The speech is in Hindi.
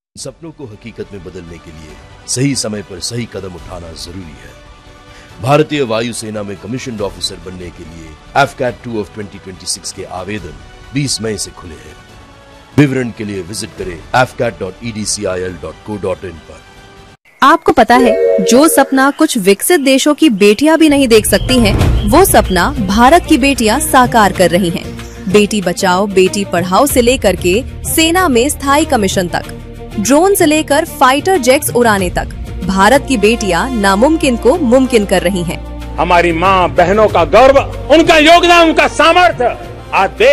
सपनों को हकीकत में बदलने के लिए सही समय पर सही कदम उठाना जरूरी है। भारतीय वायुसेना में कमीशन्ड ऑफिसर बनने के लिए AFCAT 2 ऑफ 2026 के आवेदन 20 मई से खुले हैं। विवरण के लिए विजिट करें afcat.edcil.co.in पर। आपको पता है, जो सपना कुछ विकसित देशों की बेटियां भी नहीं देख सकती हैं, वो सपना भारत की बेटियां साकार कर रही हैं। बेटी बचाओ बेटी पढ़ाओ से लेकर के सेना में स्थायी कमीशन तक, ड्रोन से लेकर फाइटर जेट्स उड़ाने तक, भारत की बेटियां नामुमकिन को मुमकिन कर रही हैं। हमारी माँ बहनों का गौरव, उनका योगदान, उनका सामर्थ्य आज